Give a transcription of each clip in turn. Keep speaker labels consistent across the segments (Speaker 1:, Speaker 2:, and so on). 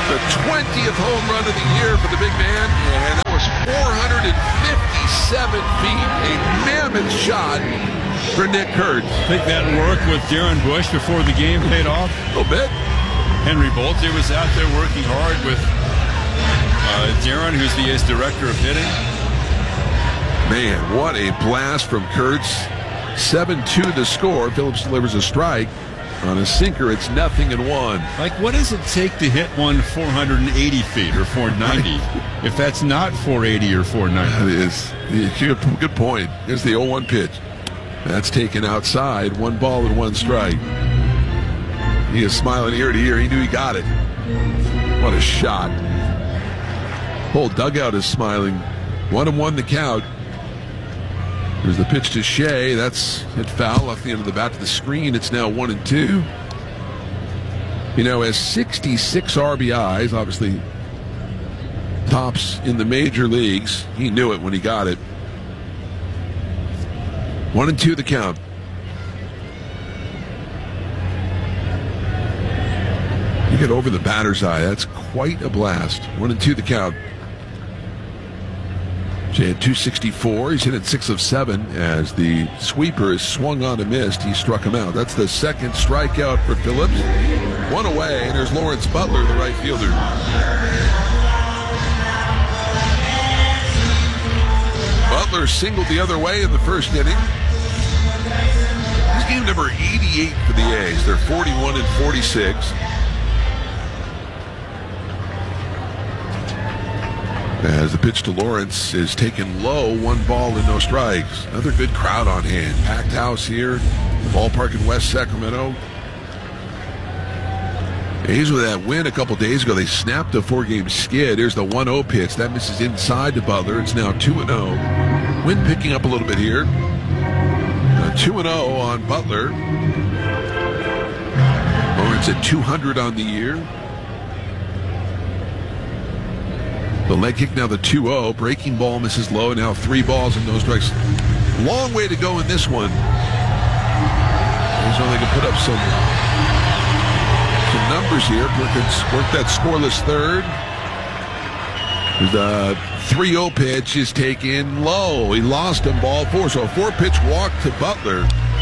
Speaker 1: The 20th home run of the year for the big man, and that was 457 feet. A mammoth shot for Nick Kurtz.
Speaker 2: I think that work with Darren Bush before the game paid off.
Speaker 1: A little bit.
Speaker 2: Henry Bolte was out there working hard with Darren, who's the A's director of hitting.
Speaker 1: Man, what a blast from Kurtz. 7-2 to score. Phillips delivers a strike. On a sinker, it's 0-1.
Speaker 2: Like, what does it take to hit one 480 feet or 490 if that's not 480 or 490?
Speaker 1: That is. Good point. Here's the 0-1 pitch. That's taken outside. 1 ball and 1 strike. He is smiling ear to ear. He knew he got it. What a shot. Whole dugout is smiling. 1-1 the count. There's the pitch to Shea. That's hit foul off the end of the bat to the screen. It's now 1-2. You know, has 66 RBIs, obviously tops in the major leagues. He knew it when he got it. 1-2 the count. You get over the batter's eye. That's quite a blast. 1-2 the count. Jay had 264. He's hit at 6 of 7 as the sweeper is swung on and missed. He struck him out. That's the second strikeout for Phillips. 1 away, and there's Lawrence Butler, the right fielder. Butler singled the other way in the first inning. This is game number 88 for the A's. They're 41-46. As the pitch to Lawrence is taken low, 1 ball and no strikes. Another good crowd on hand. Packed house here, the ballpark in West Sacramento. A's with that win a couple days ago, they snapped a 4-game skid. Here's the 1-0 pitch. That misses inside to Butler. It's now 2-0. Wind picking up a little bit here. 2-0 on Butler. Lawrence at 200 on the year. The leg kick now the 2-0. Breaking ball misses low. Now 3 balls and no strikes. Long way to go in this one. He's only going to put up some numbers here. Work that scoreless third. The 3-0 pitch is taken low. He lost him, ball 4. So a 4-pitch walk to Butler.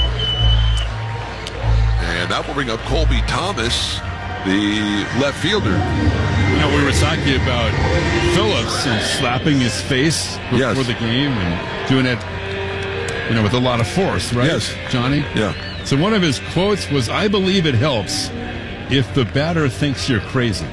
Speaker 1: And that will bring up Colby Thomas, the left fielder.
Speaker 2: You know, we were talking about Phillips and slapping his face before the game and doing it, you know, with a lot of force, right?
Speaker 1: Yes.
Speaker 2: Johnny?
Speaker 1: Yeah.
Speaker 2: So one of his quotes was, "I believe it helps if the batter thinks you're crazy."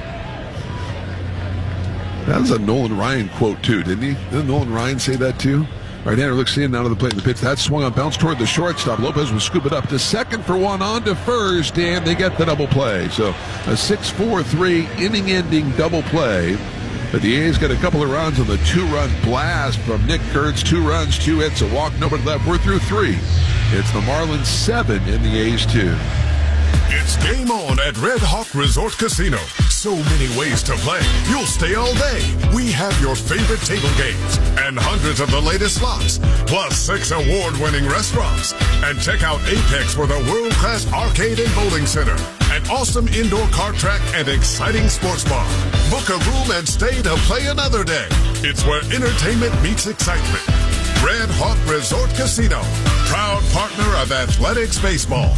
Speaker 1: That was a Nolan Ryan quote, too, didn't he? Didn't Nolan Ryan say that, too? Right-hander looks in, out of the plate in the pitch. That swung on, bounced toward the shortstop. Lopez will scoop it up to second for 1, on to first, and they get the double play. So a 6-4-3 inning-ending double play. But the A's got a couple of runs on the 2-run blast from Nick Kurtz. 2 runs, 2 hits, a walk, nobody left. We're through 3. It's the Marlins 7 and the A's 2.
Speaker 3: It's game on at Red Hawk Resort Casino. So many ways to play. You'll stay all day. We have your favorite table games and hundreds of the latest slots, plus 6 award-winning restaurants. And check out Apex for the world-class arcade and bowling center, an awesome indoor kart track, and exciting sports bar. Book a room and stay to play another day. It's where entertainment meets excitement. Red Hawk Resort Casino, proud partner of Athletics Baseball.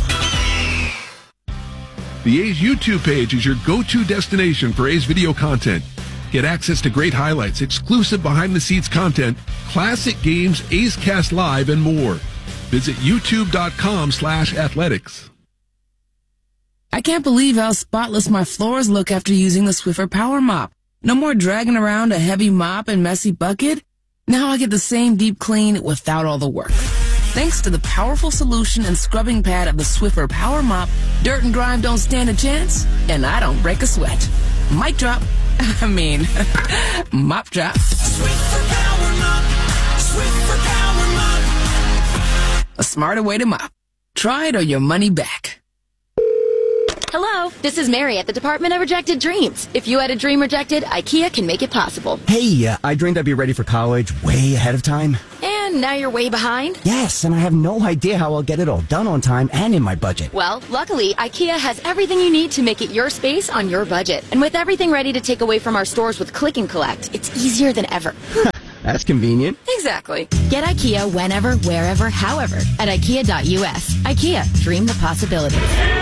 Speaker 1: The A's YouTube page is your go-to destination for A's video content. Get access to great highlights, exclusive behind-the-scenes content, classic games, A's Cast Live, and more. Visit youtube.com/athletics.
Speaker 4: I can't believe how spotless my floors look after using the Swiffer Power Mop. No more dragging around a heavy mop and messy bucket. Now I get the same deep clean without all the work. Thanks to the powerful solution and scrubbing pad of the Swiffer Power Mop, dirt and grime don't stand a chance, and I don't break a sweat. Mic drop. I mean, mop drop.
Speaker 5: Swiffer Power Mop. Swiffer Power Mop.
Speaker 4: A smarter way to mop. Try it or your money back.
Speaker 6: Hello, this is Mary at the Department of Rejected Dreams. If you had a dream rejected, IKEA can make it possible.
Speaker 7: Hey, I dreamed I'd be ready for college way ahead of time.
Speaker 6: And And now you're way behind?
Speaker 7: Yes, and I have no idea how I'll get it all done on time and in my budget.
Speaker 6: Well, luckily, IKEA has everything you need to make it your space on your budget. And with everything ready to take away from our stores with Click and Collect, it's easier than ever.
Speaker 7: That's convenient.
Speaker 6: Exactly. Get IKEA whenever, wherever, however at IKEA.us. IKEA, dream the possibilities.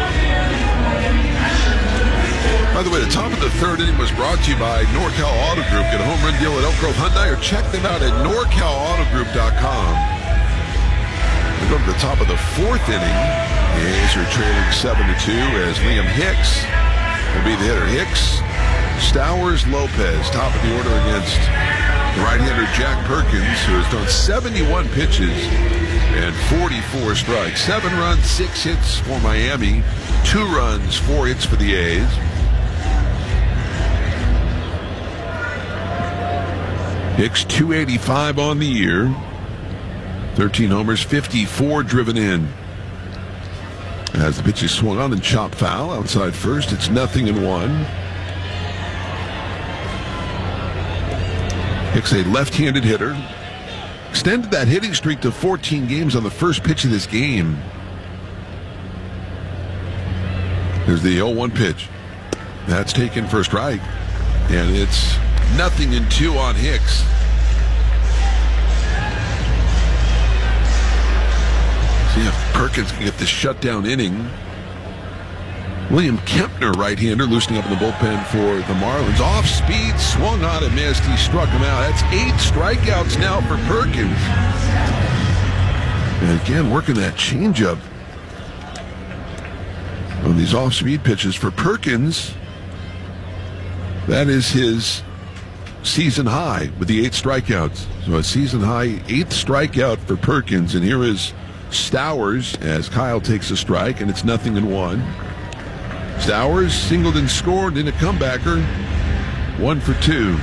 Speaker 1: By the way, the top of the third inning was brought to you by NorCal Auto Group. Get a home run deal at Elk Grove Hyundai or check them out at NorCalAutoGroup.com. We go to the top of the fourth inning. The A's are trailing 7-2 as Liam Hicks will be the hitter. Hicks, Stowers, Lopez, top of the order against the right-hander Jack Perkins, who has thrown 71 pitches and 44 strikes. 7 runs, 6 hits for Miami. 2 runs, 4 hits for the A's. Hicks 285 on the year, 13 homers, 54 driven in. As the pitch is swung on and chopped foul outside first, it's 0-1. Hicks, a left-handed hitter, extended that hitting streak to 14 games on the first pitch of this game. There's the 0-1 pitch. That's taken for a strike, and it's 0-2 on Hicks. See if Perkins can get the shutdown inning. William Kempner, right-hander, loosening up in the bullpen for the Marlins. Off speed, swung on and missed. He struck him out. That's 8 strikeouts now for Perkins. And again, working that changeup on these off-speed pitches for Perkins. That is his season high with the 8 strikeouts. So a season high 8th strikeout for Perkins. And here is Stowers as Kyle takes a strike, and it's 0-1. Stowers singled and scored in a comebacker, 1 for 2.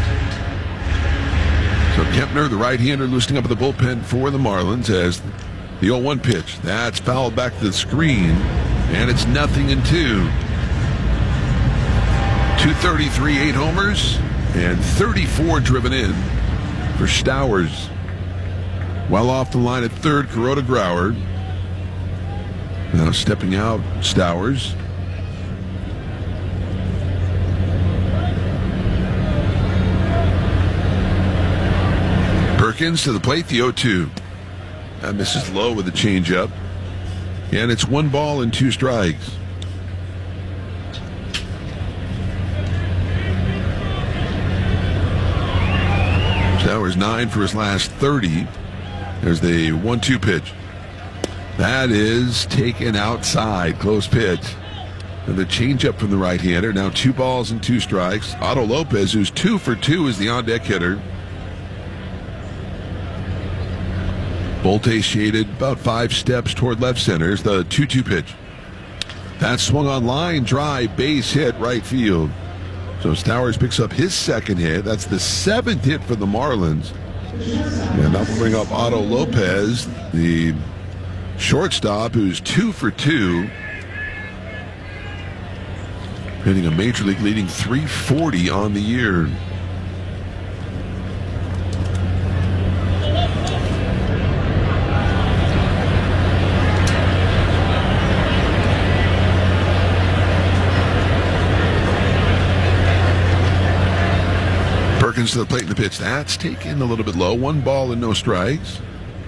Speaker 1: So Kempner, the right-hander, loosening up at the bullpen for the Marlins as the 0-1 pitch. That's fouled back to the screen, and it's 0-2. 233, 8 homers, and 34 driven in for Stowers. Well off the line at third, Kuroda Grauer. Now stepping out, Stowers. Perkins to the plate, the 0-2. That misses low with the changeup. And it's 1 ball and 2 strikes. Stowers 9 for his last 30. There's the 1-2 pitch. That is taken outside. Close pitch. And the changeup from the right-hander. Now 2 balls and 2 strikes. Otto Lopez, who's 2 for 2, is the on-deck hitter. Volte shaded about 5 steps toward left center. Here's the 2-2 pitch. That swung on line drive, base hit, right field. So Stowers picks up his 2nd hit. That's the 7th hit for the Marlins. And that will bring up Otto Lopez, the shortstop, who's 2 for 2. Hitting a major league leading 340 on the year. Perkins to the plate in the pitch. That's taken a little bit low. 1 ball and no strikes.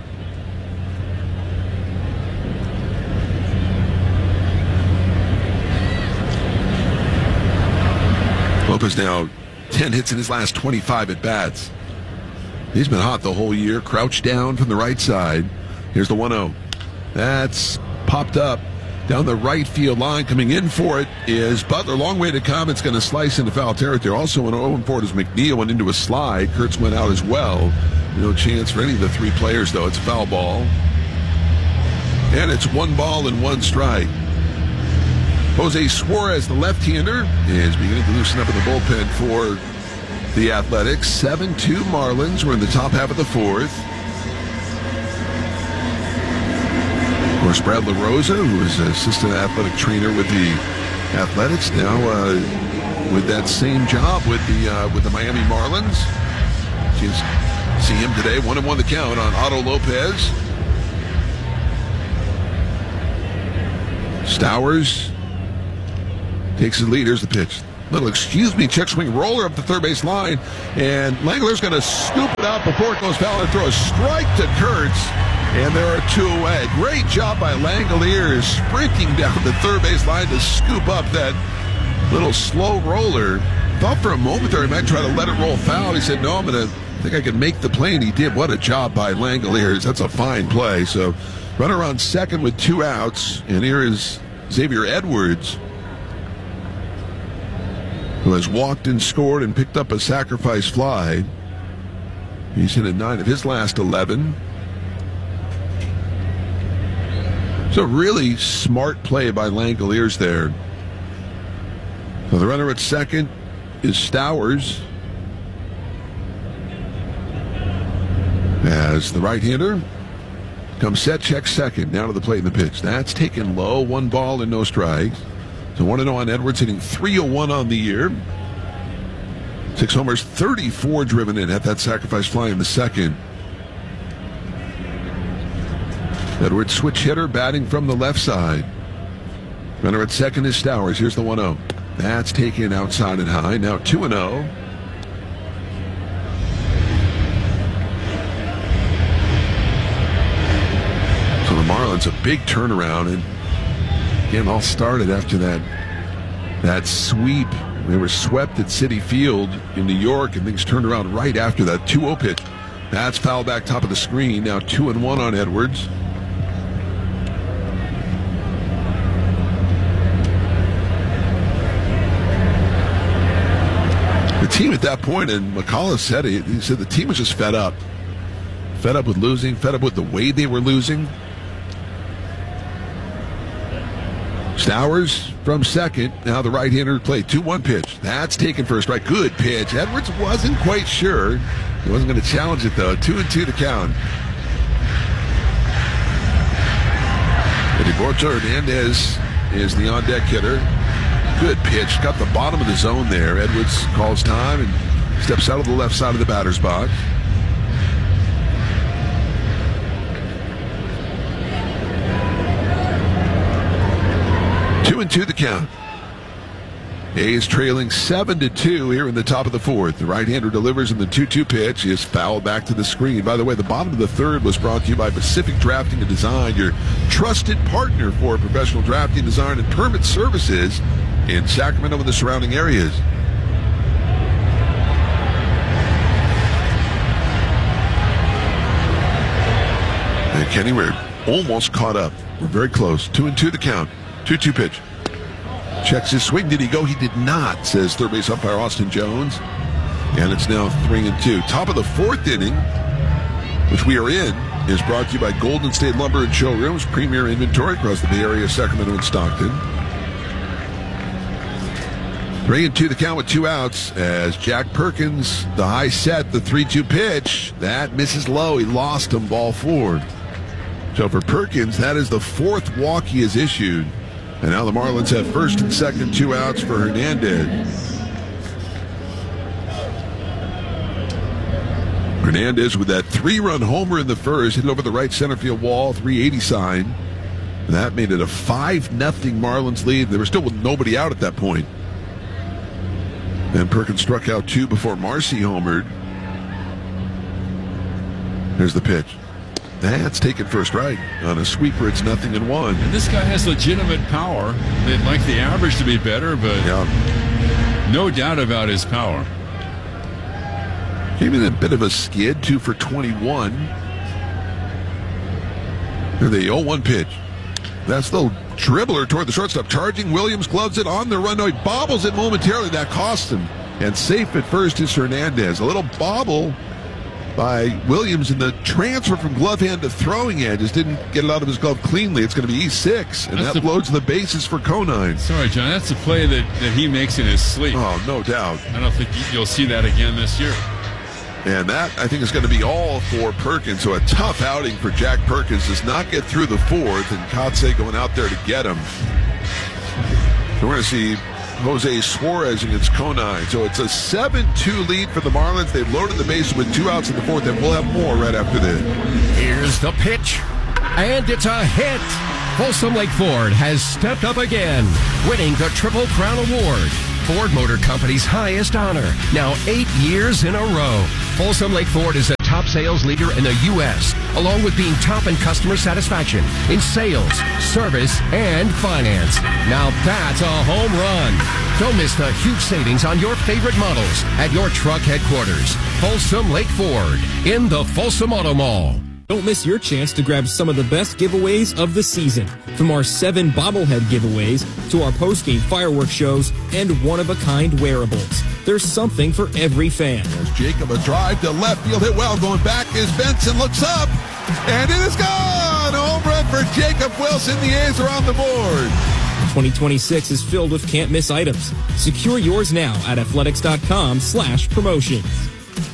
Speaker 1: Lopez now 10 hits in his last 25 at-bats. He's been hot the whole year. Crouched down from the right side. Here's the 1-0. That's popped up down the right field line. Coming in for it is Butler. Long way to come. It's going to slice into foul territory. Also an 0 for it as McNeil went into a slide. Kurtz went out as well. No chance for any of the 3 players, though. It's a foul ball. And it's 1 ball and 1 strike. Jose Suarez, the left-hander, is beginning to loosen up in the bullpen for the Athletics. 7-2 Marlins. We're in the top half of the 4th. Of course, Brad LaRosa, who is an assistant athletic trainer with the Athletics, now with that same job with the Miami Marlins. She's See him today, 1-1 the count on Otto Lopez. Stowers takes his lead. Here's the pitch. Little check swing roller up the third base line, and Langlier's going to scoop it out before it goes foul and throw a strike to Kurtz, and there are 2 away. Great job by Langeliers sprinting down the third base line to scoop up that little slow roller. Thought for a moment there he might try to let it roll foul. He said, no, I think I can make the play, and he did. What a job by Langeliers. That's a fine play. So runner on second with 2 outs, and here is Xavier Edwards, who has walked and scored and picked up a sacrifice fly. He's hit at 9 of his last 11. It's a really smart play by Langeliers there. So the runner at second is Stowers, as the right-hander comes set, checks second. Now to the plate in the pitch. That's taken low. 1 ball and no strikes. So 1-0 on Edwards, hitting .301 on the year. 6 homers, 34 driven in at that sacrifice fly in the second. Edwards, switch hitter, batting from the left side. Runner at second is Stowers. Here's the 1-0. That's taken outside and high. Now 2-0. So the Marlins, a big turnaround, and again, all started after that sweep. They were swept at Citi Field in New York, and things turned around right after that 2-0 pitch. That's foul back top of the screen. Now 2-1 on Edwards. The team at that point, and McCullough said it, he said the team was just fed up. Fed up with losing, fed up with the way they were losing. Stowers from second. Now the right-hander played 2-1 pitch. That's taken for a strike. Good pitch. Edwards wasn't quite sure. He wasn't going to challenge it, though. 2-2 to count. Edgardo Hernandez is the on-deck hitter. Good pitch. Got the bottom of the zone there. Edwards calls time and steps out of the left side of the batter's box. Two and two the count. A's trailing 7-2 here in the top of the fourth. The right-hander delivers in the 2-2 pitch. He is fouled back to the screen. By the way, the bottom of the third was brought to you by Pacific Drafting and Design, your trusted partner for professional drafting, design, and permit services in Sacramento and the surrounding areas. And Kenny, we're almost caught up. We're very close. 2-2 the count. 2-2 pitch. Checks his swing. Did he go? He did not, says third base umpire Austin Jones. And it's now 3-2. Top of the fourth inning, which we are in, is brought to you by Golden State Lumber and Showrooms, premier inventory across the Bay Area, Sacramento, and Stockton. 3-2 the count with 2 outs as Jack Perkins, the high set, the 3-2 pitch, that misses low. He lost him, ball 4. So for Perkins, that is the 4th walk he has issued. And now the Marlins have first and second, 2 outs for Hernandez. Hernandez with that 3-run homer in the first, hit it over the right center field wall, 380 sign. And that made it a 5-0 Marlins lead. There was still nobody out at that point. And Perkins struck out 2 before Marcy homered. Here's the pitch. That's taken for a strike. On a sweeper, it's 0-1.
Speaker 2: And this guy has legitimate power. They'd like the average to be better, but no doubt about his power.
Speaker 1: Came in a bit of a skid, 2 for 21. And the 0-1 pitch. That's the dribbler toward the shortstop. Charging Williams, gloves it on the run. No, he bobbles it momentarily. That cost him. And safe at first is Hernandez. A little bobble by Williams, and the transfer from glove hand to throwing hand just didn't get it out of his glove cleanly. It's going to be E6, and that loads the bases for Conine.
Speaker 2: Sorry, John, that's a play that he makes in his sleep.
Speaker 1: Oh, no doubt. I
Speaker 2: don't think you'll see that again this year.
Speaker 1: And that, I think, is going to be all for Perkins. So a tough outing for Jack Perkins. Does not get through the 4th, and Kotsay going out there to get him. So we're going to see Jose Suarez against Conine. So it's a 7-2 lead for the Marlins. They've loaded the bases with 2 outs in the 4th, and we'll have more right after this.
Speaker 8: Here's the pitch, and it's a hit. Folsom Lake Ford has stepped up again, winning the Triple Crown Award, Ford Motor Company's highest honor, now 8 years in a row. Folsom Lake Ford is a top sales leader in the U.S., along with being top in customer satisfaction, in sales, service, and finance. Now that's a home run. Don't miss the huge savings on your favorite models at your truck headquarters. Folsom Lake Ford in the Folsom Auto Mall.
Speaker 9: Don't miss your chance to grab some of the best giveaways of the season. From our 7 bobblehead giveaways to our post-game fireworks shows and one-of-a-kind wearables. There's something for every fan.
Speaker 1: As Jacob, a drive to left field, hit well. Going back is Benson, looks up, and it is gone! A home run for Jacob Wilson. The A's are on the board.
Speaker 9: 2026 is filled with can't-miss items. Secure yours now at athletics.com/promotions.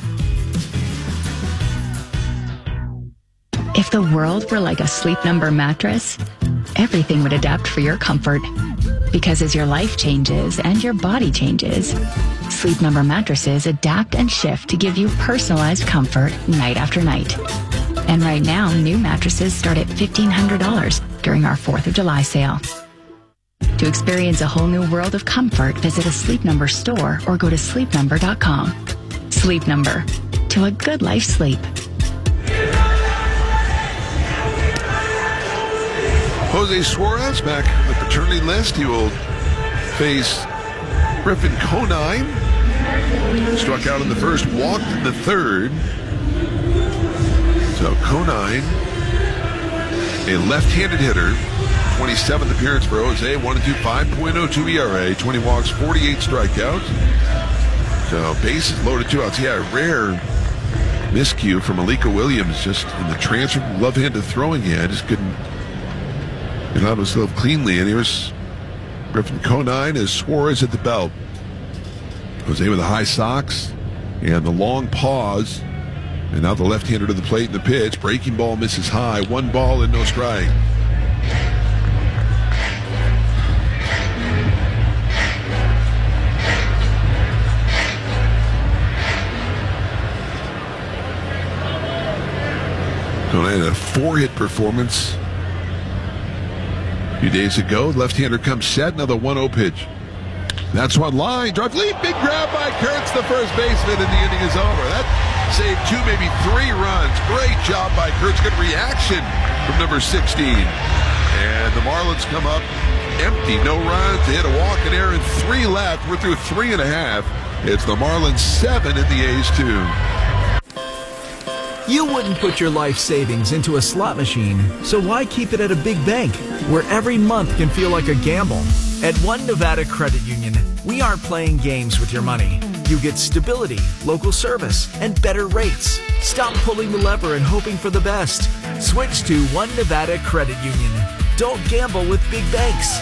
Speaker 10: If the world were like a Sleep Number mattress, everything would adapt for your comfort. Because as your life changes and your body changes, Sleep Number mattresses adapt and shift to give you personalized comfort night after night. And right now, new mattresses start at $1,500 during our 4th of July sale. To experience a whole new world of comfort, visit a Sleep Number store or go to sleepnumber.com. Sleep Number. To a good life sleep.
Speaker 1: Jose Suarez back on the paternity list. He will face Griffin Conine. Struck out in the 1st, walked in the 3rd. So Conine, a left-handed hitter. 27th appearance for Jose. 1-2, 5.02 ERA. 20 walks, 48 strikeouts. So bases loaded, 2 outs. Yeah, a rare miscue from Alika Williams just in the transfer from left-handed throwing. Yeah, just couldn't get out himself cleanly. And here's Griffin Conine as Suarez at the belt. Jose with the high socks and the long pause. And now the left-hander to the plate in the pitch. Breaking ball misses high. 1 ball and no strike. Conine had a 4-hit performance a few days ago. Left-hander comes set. Another 1-0 pitch. That's one line. Drive lead. Big grab by Kurtz, the first baseman, and the inning is over. That saved 2, maybe 3 runs. Great job by Kurtz. Good reaction from number 16. And the Marlins come up empty. No runs. They hit a walk and error and 3 left. We're through 3.5. It's the Marlins 7 and the A's 2.
Speaker 11: You wouldn't put your life savings into a slot machine, so why keep it at a big bank where every month can feel like a gamble? At One Nevada Credit Union, we aren't playing games with your money. You get stability, local service, and better rates. Stop pulling the lever and hoping for the best. Switch to One Nevada Credit Union. Don't gamble with big banks.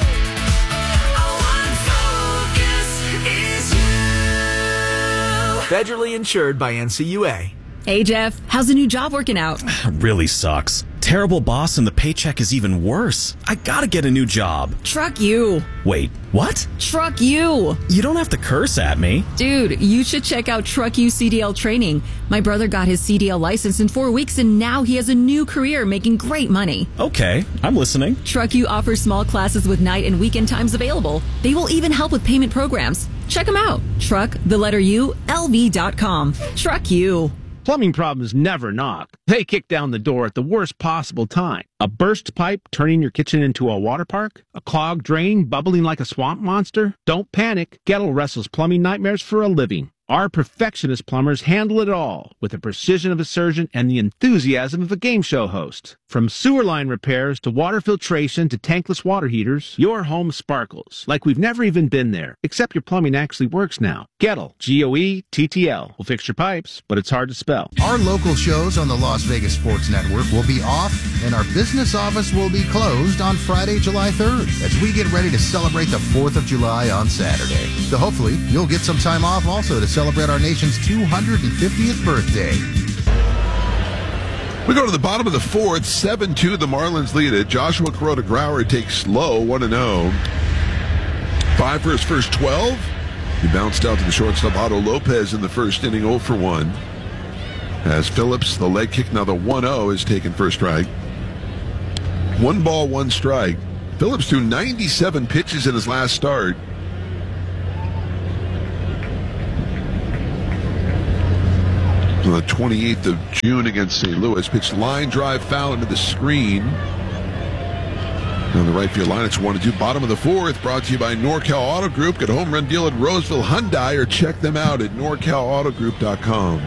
Speaker 11: Federally insured by NCUA.
Speaker 12: Hey, Jeff, how's the new job working out?
Speaker 13: Really sucks. Terrible boss and the paycheck is even worse. I gotta get a new job.
Speaker 12: Truck you.
Speaker 13: Wait, what?
Speaker 12: Truck you.
Speaker 13: You don't have to curse at me.
Speaker 12: Dude, you should check out Truck You CDL training. My brother got his CDL license in 4 weeks and now he has a new career making great money.
Speaker 13: Okay, I'm listening.
Speaker 12: Truck You offers small classes with night and weekend times available. They will even help with payment programs. Check them out. LV.com. Truck You.
Speaker 14: Plumbing problems never knock. They kick down the door at the worst possible time. A burst pipe turning your kitchen into a water park? A clogged drain bubbling like a swamp monster? Don't panic. Gettle wrestles plumbing nightmares for a living. Our perfectionist plumbers handle it all with the precision of a surgeon and the enthusiasm of a game show host. From sewer line repairs to water filtration to tankless water heaters, your home sparkles like we've never even been there, except your plumbing actually works now. Gettle, Goettl, will fix your pipes, but it's hard to spell.
Speaker 15: Our local shows on the Las Vegas Sports Network will be off, and our business office will be closed on Friday, July 3rd, as we get ready to celebrate the 4th of July on Saturday. So hopefully, you'll get some time off also to celebrate our nation's 250th birthday.
Speaker 1: We go to the bottom of the 4th, 7-2, the Marlins lead it. Joshua Kuroda Grauer takes low, 1-0. 5 for his first 12. He bounced out to the shortstop Otto Lopez in the first inning, 0 for 1. As Phillips, the leg kick, now the 1-0 is taken for a strike. 1 ball, 1 strike. Phillips threw 97 pitches in his last start. On the 28th of June against St. Louis, pitched line drive foul into the screen. On the right field line, it's 1-2. Bottom of the 4th, brought to you by NorCal Auto Group. Get a home run deal at Roseville Hyundai or check them out at NorCalAutoGroup.com.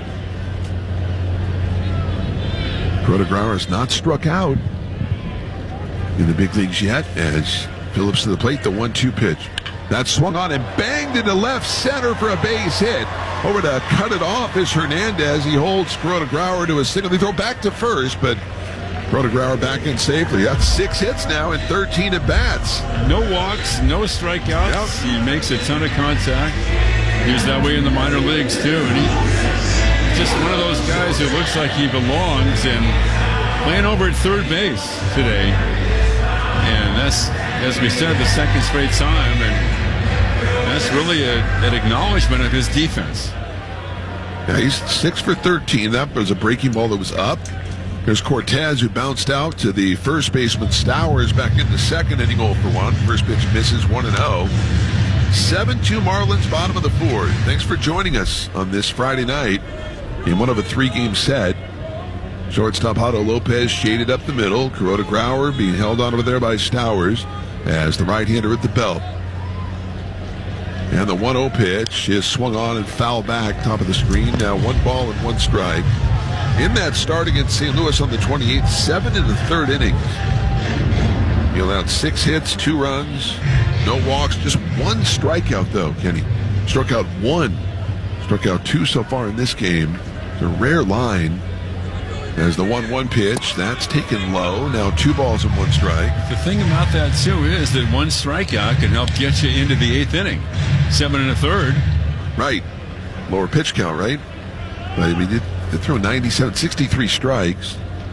Speaker 1: Kuroda Grauer has not struck out in the big leagues yet as Phillips to the plate, the 1-2 pitch. That swung on and banged into left center for a base hit. Over to cut it off is Hernandez. He holds Kuroda Grauer to a single. They throw back to first, but Kuroda Grauer back in safely. Got 6 hits now and 13 at-bats.
Speaker 2: No walks, no strikeouts. Yep. He makes a ton of contact. He was that way in the minor leagues, too. And he's just one of those guys who looks like he belongs and playing over at third base today. And that's, as we said, the second straight time. And that's really an acknowledgement of his defense.
Speaker 1: Yeah, he's 6 for 13. That was a breaking ball that was up. There's Cortez, who bounced out to the first baseman Stowers back in the second inning, 0 for 1. First pitch misses, 1-0. 7-2 Marlins, bottom of the 4th. Thanks for joining us on this Friday night in one of a 3-game set. Shortstop Otto Lopez shaded up the middle. Kuroda Grauer being held on over there by Stowers as the right-hander at the belt. And the 1-0 pitch is swung on and fouled back, top of the screen. Now 1 ball and 1 strike. In that start against St. Louis on the 28th, 7 in the 3rd innings. He allowed 6 hits, 2 runs, no walks, just 1 strikeout though, Kenny. Struck out 1, struck out 2 so far in this game. It's a rare line. As the 1-1 pitch, that's taken low. Now 2 balls and 1 strike.
Speaker 2: The thing about that, too, is that 1 strikeout can help get you into the 8th inning. 7 1/3.
Speaker 1: Right. Lower pitch count, right? But I mean, they throw 97, 63 strikes.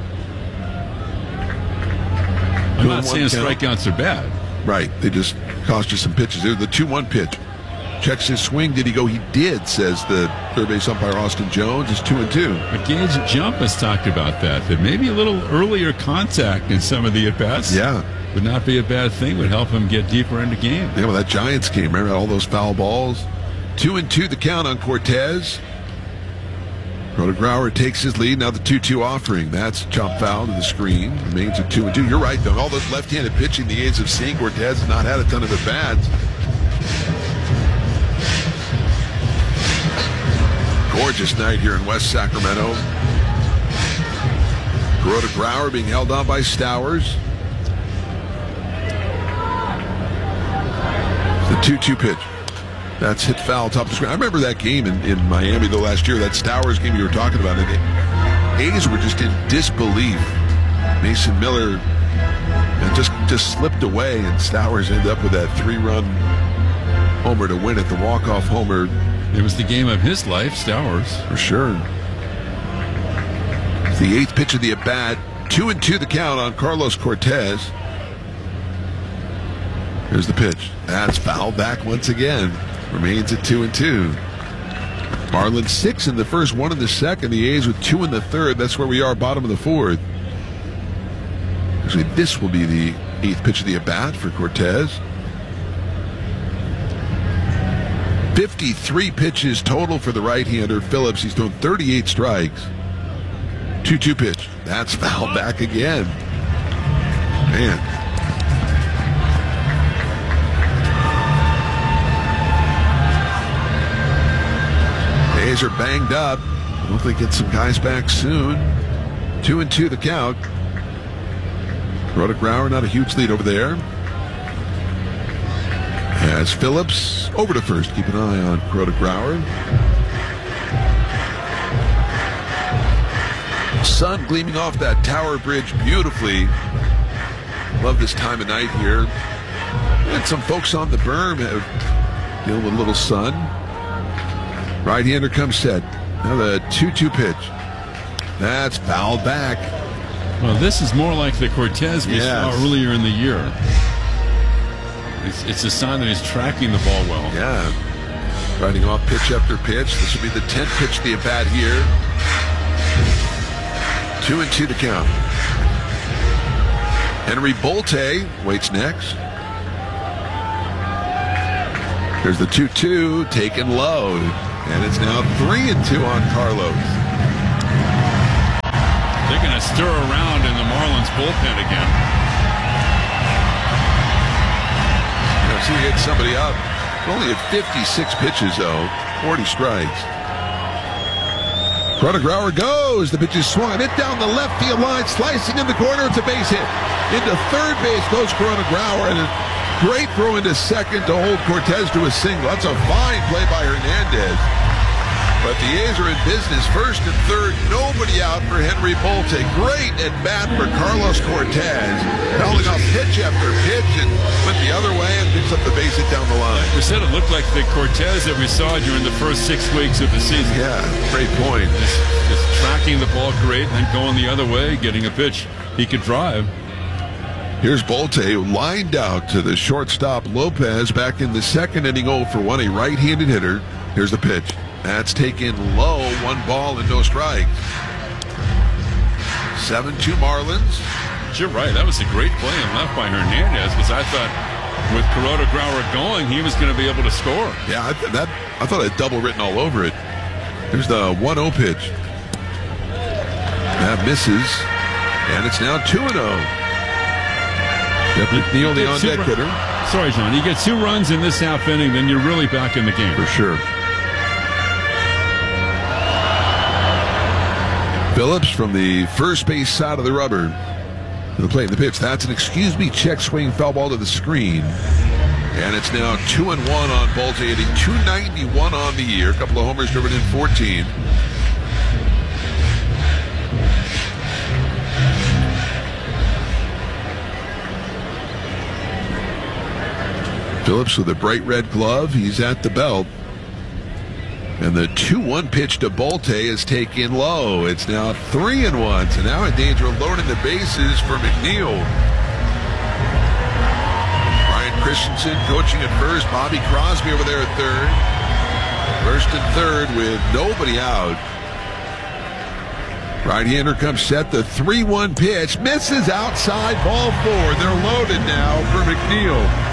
Speaker 2: I'm not saying strikeouts are bad.
Speaker 1: Right. They just cost you some pitches. The 2-1 pitch. Checks his swing. Did he go? He did, says the third base umpire Austin Jones. It's 2-2.
Speaker 2: But Gage Jump has talked about that maybe a little earlier contact in some of the at-bats would not be a bad thing, would help him get deeper into game.
Speaker 1: Yeah, well, that Giants game, remember all those foul balls? 2-2 the count on Cortez. Kuroda Grauer takes his lead. Now the 2-2 offering. That's chop foul to the screen. Remains at 2-2. You're right, though. All those left-handed pitching the A's have seen. Cortez has not had a ton of at-bats. Gorgeous night here in West Sacramento. Kuroda Grauer being held on by Stowers. The 2-2 pitch. That's hit foul top of the screen. I remember that game in Miami the last year, that Stowers game you were talking about. And the A's were just in disbelief. Mason Miller just slipped away, and Stowers ended up with that 3-run homer to win it, the walk-off homer.
Speaker 2: It was the game of his life, Stowers.
Speaker 1: For sure. It's the 8th pitch of the at-bat. 2-2 the count on Carlos Cortez. Here's the pitch. That's fouled back once again. Remains at 2-2. Marlins 6 in the first, 1 in the second. The A's with 2 in the third. That's where we are, bottom of the 4th. Actually, this will be the 8th pitch of the at-bat for Cortez. 53 pitches total for the right-hander Phillips. He's thrown 38 strikes. 2-2 pitch. That's fouled back again. Man. The A's are banged up. Hopefully get some guys back soon. 2-2 the count. Kuroda Grauer, not a huge lead over there. As Phillips over to first. Keep an eye on Kuroda Grauer. Sun gleaming off that tower bridge beautifully. Love this time of night here. And some folks on the berm have dealing with a little sun. Right-hander comes set. Now the 2-2 pitch. That's fouled back.
Speaker 2: Well, this is more like the Cortez we saw earlier in the year. It's a sign that he's tracking the ball well.
Speaker 1: Yeah. Riding off pitch after pitch. This will be the 10th pitch of the at-bat here. 2-2 to count. Henry Bolte waits next. Here's the 2-2, taken low. And it's now 3-2 on Carlos.
Speaker 2: They're going to stir around in the Marlins bullpen again.
Speaker 1: See, he hit somebody up. Only at 56 pitches, though. 40 strikes. Grauer goes. The pitch is swung. Hit down the left field line. Slicing in the corner. It's a base hit. Into third base goes Grauer. And a great throw into second to hold Cortez to a single. That's a fine play by Hernandez. But the A's are in business. First and third, nobody out for Henry Bolte. Great at bat for Carlos Cortez. Fouling off pitch after pitch and went the other way and picks up the base hit down the line.
Speaker 2: We said it looked like the Cortez that we saw during the first 6 weeks of the season.
Speaker 1: Yeah, great point.
Speaker 2: Just tracking the ball great and then going the other way, getting a pitch he could drive.
Speaker 1: Here's Bolte, who lined out to the shortstop Lopez back in the second inning, 0 for 1, a right-handed hitter. Here's the pitch. That's taken low, 1 ball and no strike. 7-2 Marlins.
Speaker 2: You're right. That was a great play and left by Hernandez, because I thought with Grauer going, he was going to be able to score.
Speaker 1: Yeah, I thought it double written all over it. Here's the 1-0 pitch. That misses, and it's now 2-0. Jeff McNeil, the on-deck hitter.
Speaker 2: Sorry, John. You get 2 runs in this half inning, then you're really back in the game.
Speaker 1: For sure. Phillips from the first base side of the rubber to the plate in the pitch. That's an check swing foul ball to the screen. And it's now 2-1 on Bolte, hitting .291 on the year. A couple of homers driven in 14. Phillips with a bright red glove. He's at the belt. And the 2-1 pitch to Bolte is taken low. It's now 3-1. So now in danger of loading the bases for McNeil. Ryan Christensen coaching at first. Bobby Crosby over there at third. First and third with nobody out. Right-hander comes set. The 3-1 pitch misses outside, ball 4. They're loaded now for McNeil.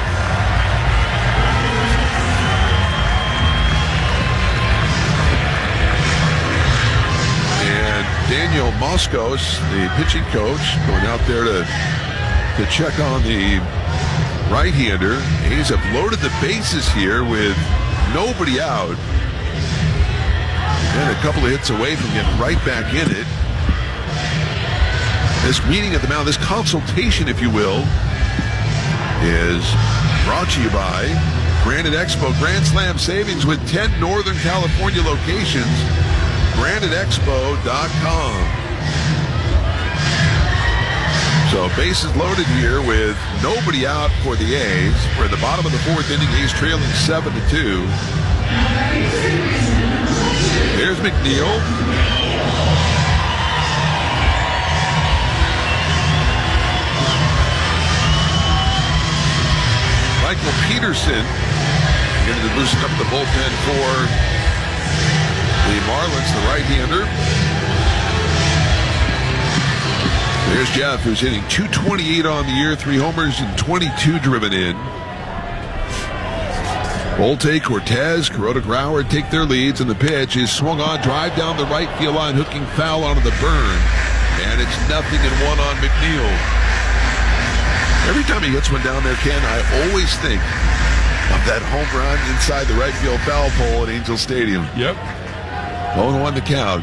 Speaker 1: Daniel Moskos, the pitching coach, going out there to check on the right-hander. A's have loaded the bases here with nobody out. And a couple of hits away from getting right back in it. This meeting at the mound, this consultation, if you will, is brought to you by Granite Expo. Grand Slam savings with 10 Northern California locations. GraniteExpo.com. So bases loaded here with nobody out for the A's. We're at the bottom of the 4th inning. A's trailing 7-2. Here's McNeil. Michael Peterson getting to loosen up the bullpen for the Marlins, the right-hander. There's Jeff, who's hitting .228 on the year, 3 homers and 22 driven in. Bolte, Cortez, Grauer take their leads, and the pitch is swung on, drive down the right field line, hooking foul onto the burn, and it's 0-1 on McNeil. Every time he hits one down there, Ken, I always think of that home run inside the right field foul pole at Angel Stadium.
Speaker 2: Yep.
Speaker 1: 0-1 the count.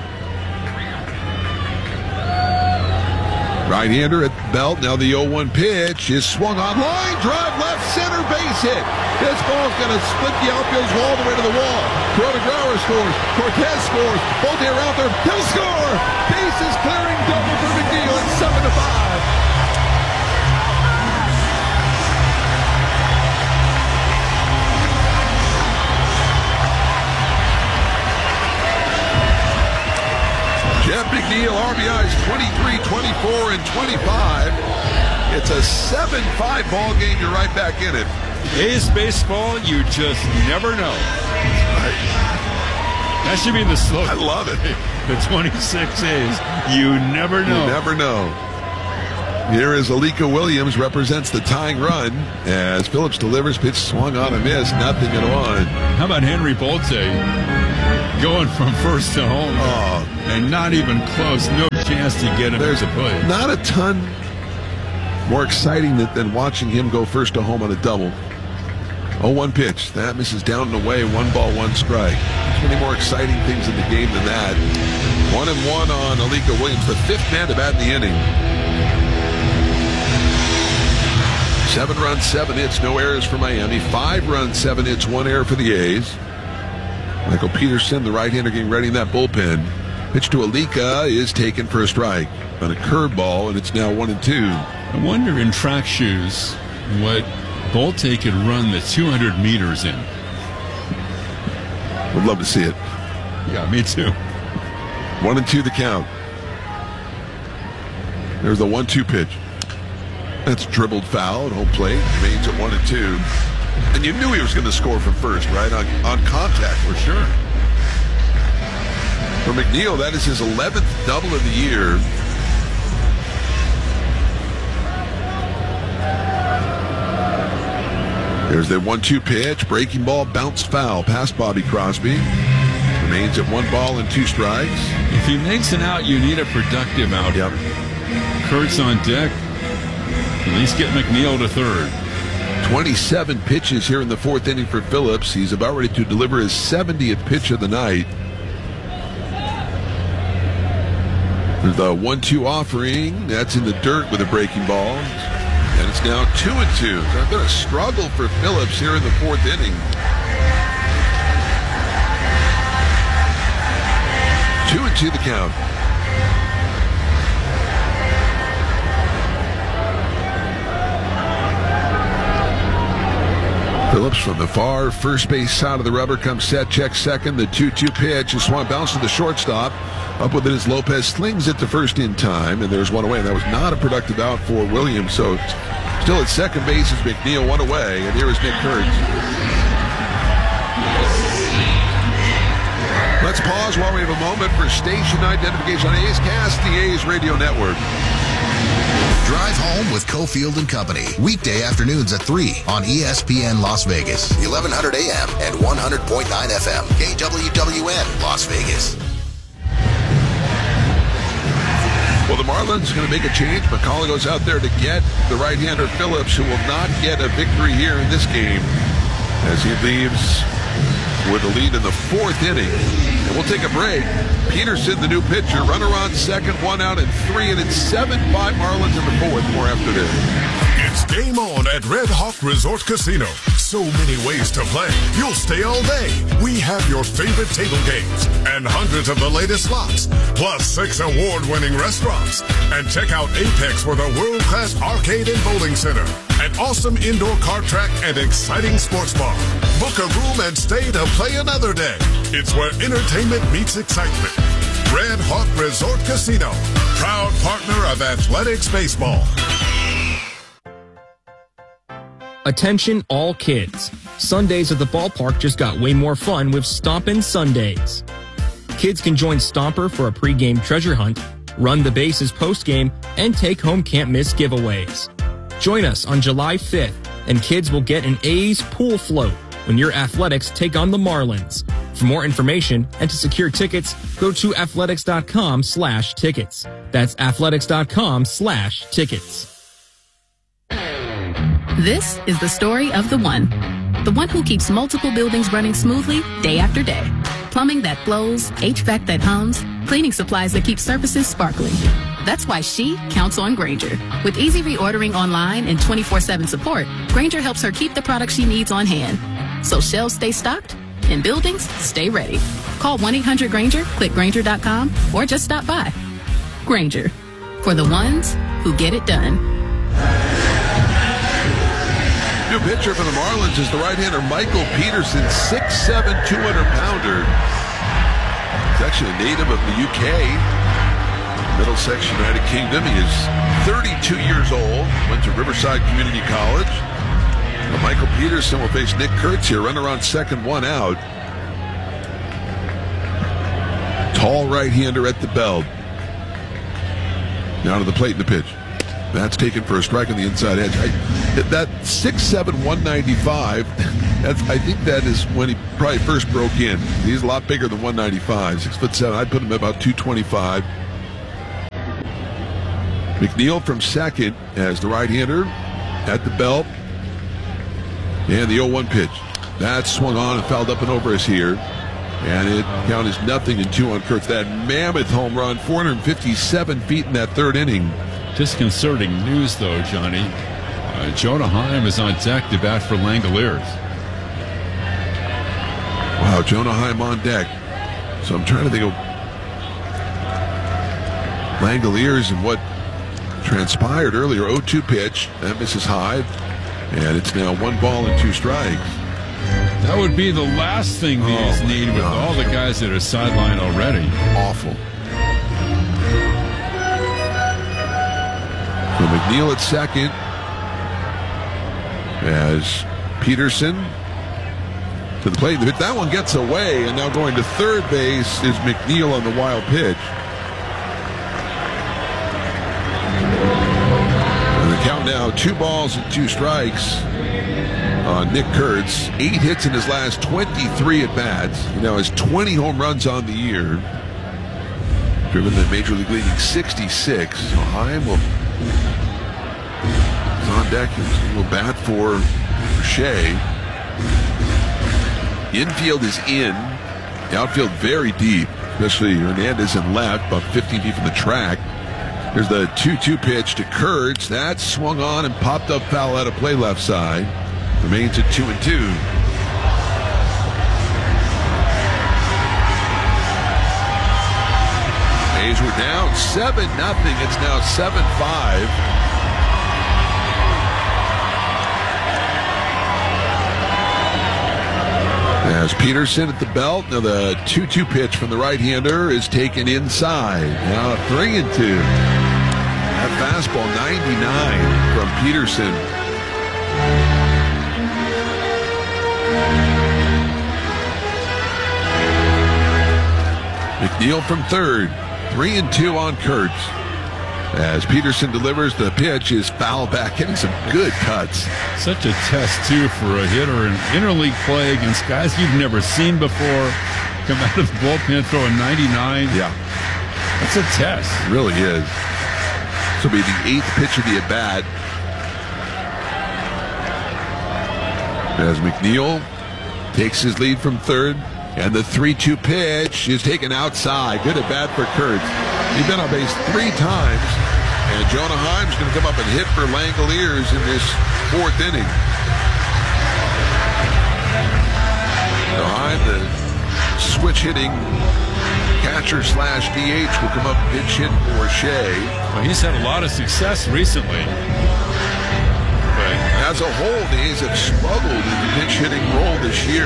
Speaker 1: Right-hander at the belt. Now the 0-1 pitch is swung on. Line drive, left center, base hit. This ball's going to split the outfield all the way to the wall. Grauer scores. Cortez scores. Bolte out there. He'll score. Bases clearing double for McNeil. It's 7-5. Jeff McNeil, RBIs 23, 24, and 25. It's a 7-5 ball game. You're right back in it.
Speaker 2: A's baseball, you just never know. That should be the slogan.
Speaker 1: I love it.
Speaker 2: The 26 A's. You never know.
Speaker 1: You never know. Here is Alika Williams, represents the tying run as Phillips delivers. Pitch swung on a miss. Nothing at one.
Speaker 2: How about Henry Bolte going from first to home and not even close? No chance to get him to play.
Speaker 1: Not a ton more exciting than watching him go first to home on a double. 0-1 pitch. That misses down and away. 1 ball, 1 strike. There's many more exciting things in the game than that. 1-1 on Alika Williams, the 5th man to bat in the inning. 7 runs, 7 hits, no errors for Miami. 5 runs, 7 hits, 1 error for the A's. Michael Peterson, the right-hander, getting ready in that bullpen. Pitch to Alika is taken for a strike on a curveball, and it's now 1-2.
Speaker 2: I wonder in track shoes what Bolte could run the 200 meters in.
Speaker 1: Would love to see it.
Speaker 2: Yeah, me too.
Speaker 1: 1-2 the count. There's the 1-2 pitch. That's dribbled foul at home plate. Remains at 1-2. And you knew he was going to score from first, right? On contact, for sure. For McNeil, that is his 11th double of the year. There's the 1-2 pitch. Breaking ball, bounced foul past Bobby Crosby. Remains at 1 ball and 2 strikes.
Speaker 2: If he makes an out, you need a productive out.
Speaker 1: Yep.
Speaker 2: Kurtz on deck. At least get McNeil to third.
Speaker 1: 27 pitches here in the 4th inning for Phillips. He's about ready to deliver his 70th pitch of the night. There's the 1-2 offering. That's in the dirt with a breaking ball. And it's now 2-2. So I've got a struggle for Phillips here in the 4th inning. 2-2 the count. Phillips from the far first base side of the rubber comes set, checks second. The 2-2 pitch is swung, bounce to the shortstop. Up with it is Lopez, slings it to first in time, and there's 1 away. And that was not a productive out for Williams. So still at second base is McNeil, 1 away, and here is Nick Kurtz. Let's pause while we have a moment for station identification on A's Cast, the A's Radio Network.
Speaker 15: Drive home with Cofield and Company. Weekday afternoons at 3 on ESPN Las Vegas. 1100 AM and 100.9 FM. KWWN Las Vegas.
Speaker 1: Well, the Marlins are going to make a change. McCullough goes out there to get the right-hander Phillips, who will not get a victory here in this game as he leaves with a lead in the 4th inning. And we'll take a break. Peterson, the new pitcher, runner on second, 1 out and 3, and it's 7-5 Marlins in the 4th. More after this.
Speaker 3: It's game on at Red Hawk Resort Casino. So many ways to play. You'll stay all day. We have your favorite table games and hundreds of the latest slots, plus 6 award-winning restaurants. And check out Apex with a world-class arcade and bowling center, an awesome indoor kart track, and exciting sports bar. Book a room and stay to play another day. It's where entertainment meets excitement. Red Hawk Resort Casino, proud partner of Athletics Baseball.
Speaker 9: Attention all kids. Sundays at the ballpark just got way more fun with Stompin' Sundays. Kids can join Stomper for a pregame treasure hunt, run the bases postgame, and take home can't-miss giveaways. Join us on July 5th, and kids will get an A's pool float when your Athletics take on the Marlins. For more information and to secure tickets, go to athletics.com/tickets. That's athletics.com/tickets.
Speaker 16: This is the story of the one who keeps multiple buildings running smoothly day after day. Plumbing that flows, HVAC that hums, cleaning supplies that keep surfaces sparkling. That's why she counts on Grainger. With easy reordering online and 24/7 support, Grainger helps her keep the products she needs on hand, so shelves stay stocked and buildings stay ready. Call 1-800-GRAINGER, click Grainger.com, or just stop by. Grainger, for the ones who get it done.
Speaker 1: New pitcher for the Marlins is the right-hander Michael Peterson, 6'7", 200-pounder. He's actually a native of the UK, Middlesex, United Kingdom. He is 32 years old, went to Riverside Community College. Michael Peterson will face Nick Kurtz here. Runner on second, one out. Tall right-hander at the belt. Now to the plate in the pitch. That's taken for a strike on the inside edge. That 6'7", 195, I think that is when he probably first broke in. He's a lot bigger than 195. 6'7". I'd put him at about 225. McNeil from second as the right-hander at the belt. And the 0-1 pitch. That swung on and fouled up and over us here. And it count is 0-2 on Kurtz. That mammoth home run, 457 feet in that third inning.
Speaker 2: Disconcerting news, though, Johnny. Jonah Heim is on deck to bat for Langoliers.
Speaker 1: Wow, Jonah Heim on deck. So I'm trying to think of Langoliers and what transpired earlier. 0-2 pitch. That misses high. And it's now 1 ball and 2 strikes.
Speaker 2: That would be the last thing the A's need with all the guys that are sidelined already.
Speaker 1: Awful. So McNeil at second as Peterson to the plate. That one gets away, and now going to third base is McNeil on the wild pitch. And the count now 2 balls and 2 strikes on Nick Kurtz. 8 hits in his last 23 at-bats. He now has 20 home runs on the year. Driven the Major League leading 66. So Heim will is on deck. He will bat for Shea. Infield is in. The outfield very deep, especially Hernandez in left, about 15 feet from the track. There's the 2-2 pitch to Kurtz. That swung on and popped up foul out of play left side. Remains at 2-2. A's were down 7-0. It's now 7-5. As Peterson at the belt. Now the 2-2 pitch from the right-hander is taken inside. Now 3-2. That fastball 99 from Peterson. McNeil from third. 3-2 on Kurtz. As Peterson delivers, the pitch is foul back, getting some good cuts.
Speaker 2: Such a test, too, for a hitter in interleague play against guys you've never seen before. Come out of the bullpen, throw a 99.
Speaker 1: Yeah.
Speaker 2: That's a test.
Speaker 1: It really is. This will be the 8th pitch of the at-bat. As McNeil takes his lead from third. And the 3-2 pitch is taken outside. Good at bat for Kurtz. He's been on base 3 times. And Jonah Heim's going to come up and hit for Langoliers in this 4th inning. Now Heim, the switch hitting catcher/DH, will come up and pitch hit for Shea.
Speaker 2: Well, he's had a lot of success recently. But
Speaker 1: as a whole, the A's have struggled in the pitch hitting role this year.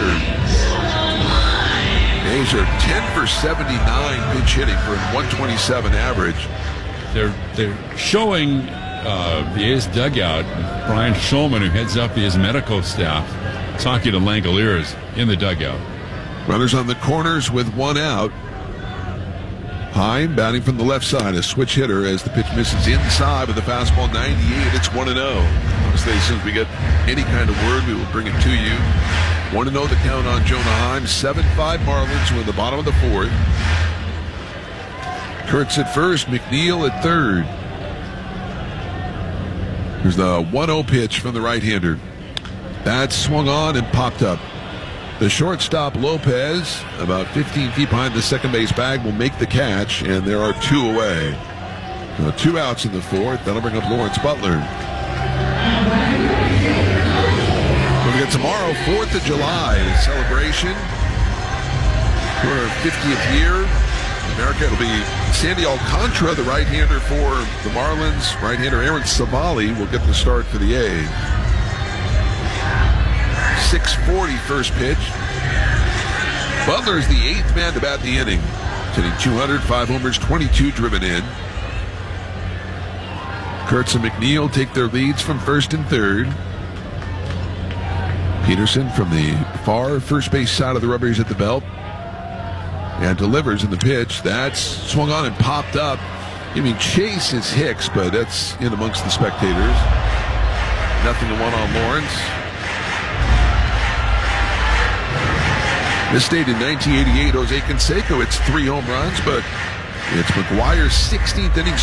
Speaker 1: The A's are 10 for 79 pitch hitting for a 127 average.
Speaker 2: They're showing the A's dugout. Brian Shulman, who heads up his medical staff, talking to Langoliers in the dugout.
Speaker 1: Runners on the corners with 1 out. Heim batting from the left side, a switch hitter as the pitch misses inside with a fastball 98. It's 1-0. Obviously, as soon as we get any kind of word, we will bring it to you. 1-0 the count on Jonah Heim. 7-5 Marlins with the bottom of the 4th. Kurtz at first, McNeil at third. Here's the 1-0 pitch from the right-hander. That swung on and popped up. The shortstop, Lopez, about 15 feet behind the second base bag, will make the catch, and there are 2 away. 2 outs in the 4th. That'll bring up Lawrence Butler. We'll get tomorrow, 4th of July, celebration for our 50th year. In America, it'll be Sandy Alcantara, the right-hander for the Marlins. Right-hander Aaron Savali will get the start for the A's. 6:40 first pitch. Butler is the 8th man to bat the inning. Hitting 200, 5 homers, 22 driven in. Kurtz and McNeil take their leads from first and third. Peterson from the far first base side of the rubber. He's at the belt and delivers in the pitch. That's swung on and popped up. I mean, Chase is Hicks, but that's in amongst the spectators. 0-1 on Lawrence. This date in 1988, Jose Canseco hits 3 home runs, but it's McGuire's 16th inning